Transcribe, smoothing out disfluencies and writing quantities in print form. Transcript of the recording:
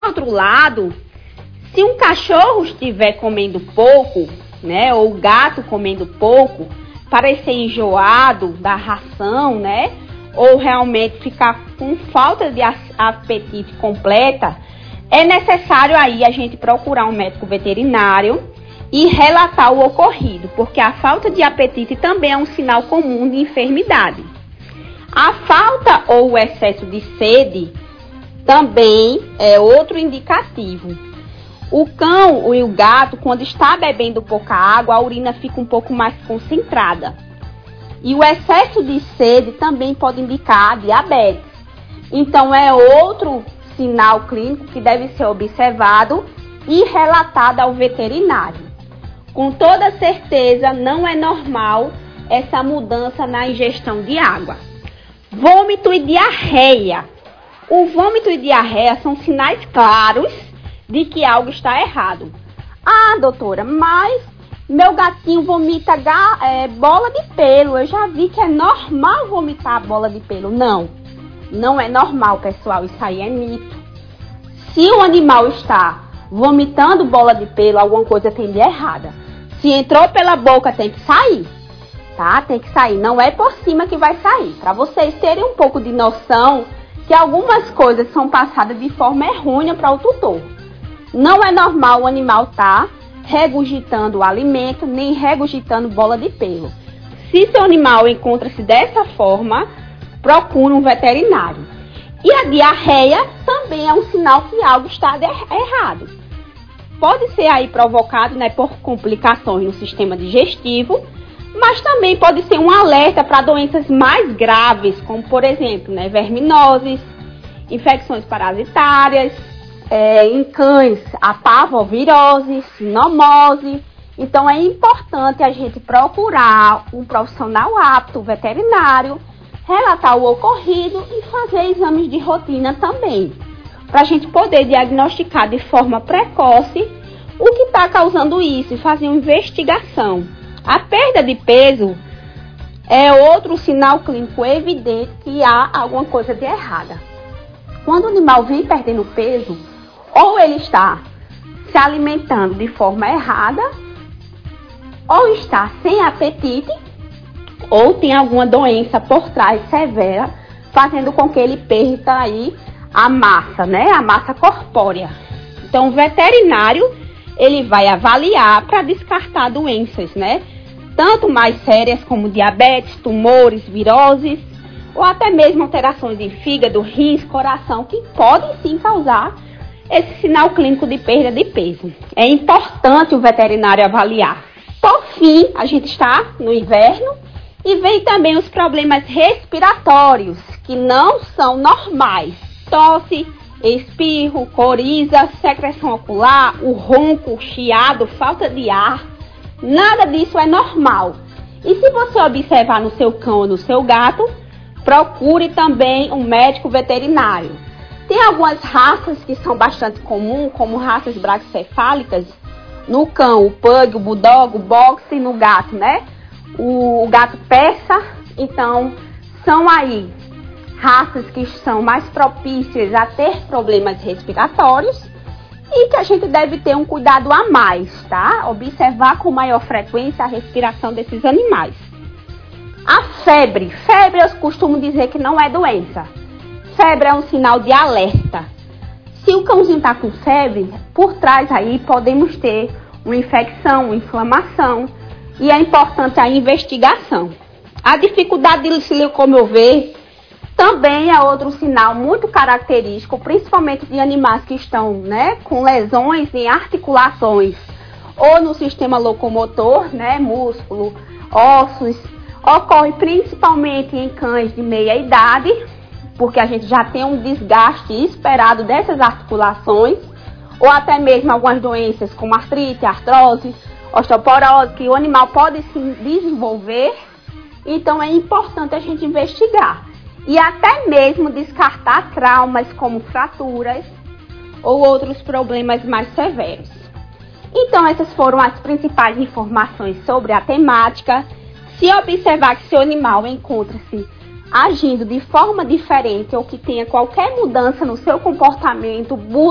outro lado, se um cachorro estiver comendo pouco, né, ou o gato comendo pouco, parecer enjoado da ração, né, ou realmente ficar com falta de apetite completa, é necessário aí a gente procurar um médico veterinário e relatar o ocorrido, porque a falta de apetite também é um sinal comum de enfermidade. A falta ou o excesso de sede também é outro indicativo. O cão e o gato, quando está bebendo pouca água, a urina fica um pouco mais concentrada. E o excesso de sede também pode indicar diabetes. Então, é outro sinal clínico que deve ser observado e relatado ao veterinário. Com toda certeza, não é normal essa mudança na ingestão de água. Vômito e diarreia. O vômito e diarreia são sinais claros de que algo está errado. Ah, doutora, mas meu gatinho vomita bola de pelo. Eu já vi que é normal vomitar bola de pelo. Não, não é normal, pessoal. Isso aí é mito. Se o animal está vomitando bola de pelo, alguma coisa tem de errada. Se entrou pela boca, tem que sair, tá? Tem que sair. Não é por cima que vai sair. Para vocês terem um pouco de noção que algumas coisas são passadas de forma errônea para o tutor. Não é normal o animal estar regurgitando o alimento, nem regurgitando bola de pelo. Se seu animal encontra-se dessa forma, procure um veterinário. E a diarreia também é um sinal que algo está errado. Pode ser aí provocado, né, por complicações no sistema digestivo, mas também pode ser um alerta para doenças mais graves, como por exemplo, né, verminoses, infecções parasitárias, em cães, a parvovirose, sinomose. Então é importante a gente procurar um profissional apto, veterinário, relatar o ocorrido e fazer exames de rotina também, para a gente poder diagnosticar de forma precoce o que está causando isso e fazer uma investigação. A perda de peso é outro sinal clínico evidente que há alguma coisa de errada. Quando o animal vem perdendo peso, ou ele está se alimentando de forma errada, ou está sem apetite, ou tem alguma doença por trás severa, fazendo com que ele perca aí a massa, né? A massa corpórea. Então, o veterinário, ele vai avaliar para descartar doenças, né? Tanto mais sérias como diabetes, tumores, viroses, ou até mesmo alterações em fígado, rins, coração, que podem sim causar esse sinal clínico de perda de peso. É importante o veterinário avaliar. Por fim, a gente está no inverno e vem também os problemas respiratórios, que não são normais. Tosse, espirro, coriza, secreção ocular, o ronco, o chiado, falta de ar. Nada disso é normal. E se você observar no seu cão ou no seu gato, procure também um médico veterinário. Tem algumas raças que são bastante comuns, como raças braquicefálicas. No cão, o pug, o bulldog, o boxer, e no gato, né? O gato persa. Então, são aí raças que são mais propícias a ter problemas respiratórios e que a gente deve ter um cuidado a mais, tá? Observar com maior frequência a respiração desses animais. A febre. Febre eu costumo dizer que não é doença. Febre é um sinal de alerta. Se o cãozinho está com febre, por trás aí podemos ter uma infecção, uma inflamação, e é importante a investigação. A dificuldade de se locomover também é outro sinal muito característico, principalmente de animais que estão, né, com lesões em articulações ou no sistema locomotor, né, músculo, ossos. Ocorre principalmente em cães de meia idade, porque a gente já tem um desgaste esperado dessas articulações, ou até mesmo algumas doenças como artrite, artrose, osteoporose, que o animal pode se desenvolver. Então é importante a gente investigar e até mesmo descartar traumas como fraturas ou outros problemas mais severos. Então essas foram as principais informações sobre a temática. Se observar que seu animal encontra-se agindo de forma diferente ou que tenha qualquer mudança no seu comportamento, busque